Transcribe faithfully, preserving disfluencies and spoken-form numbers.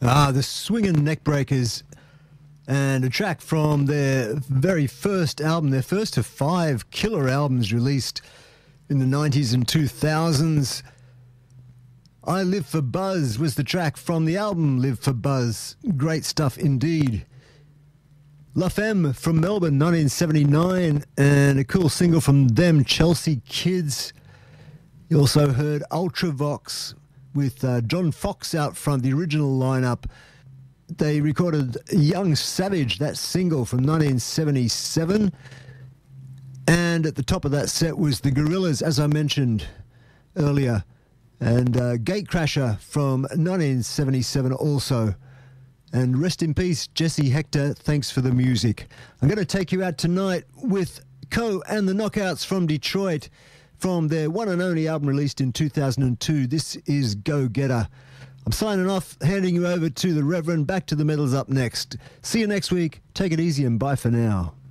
Ah, the Swingin' Neckbreakers, and a track from their very first album, their first of five killer albums released in the nineties and two thousands. I Live for Buzz was the track from the album Live for Buzz. Great stuff indeed. La Femme from Melbourne, nineteen seventy-nine, and a cool single from them, Chelsea Kids. You also heard Ultravox with uh, John Fox out front, the original lineup. They recorded Young Savage, that single from nineteen seventy-seven. And at the top of that set was the Gorillaz, as I mentioned earlier. And uh, Gatecrasher from nineteen seventy-seven also. And rest in peace, Jesse Hector. Thanks for the music. I'm going to take you out tonight with Co and the Knockouts from Detroit, from their one and only album released in two thousand two. This is Go Getter. I'm signing off, handing you over to the Reverend. Back to the Metals up next. See you next week. Take it easy and bye for now.